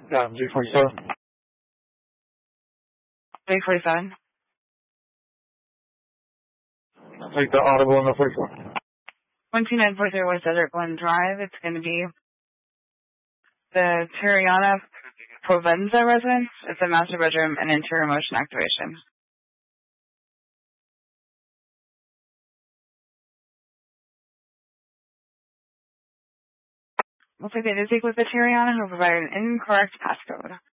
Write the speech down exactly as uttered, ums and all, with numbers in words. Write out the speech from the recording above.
Um, G forty-seven. G forty-seven. I'll take the audible and the forty-four. one two nine four zero West Desert Glen Drive. It's going to be the Tiriana Provenza residence. It's a master bedroom and interior motion activation. Looks like they did speak with the Tiriana who provided an incorrect passcode.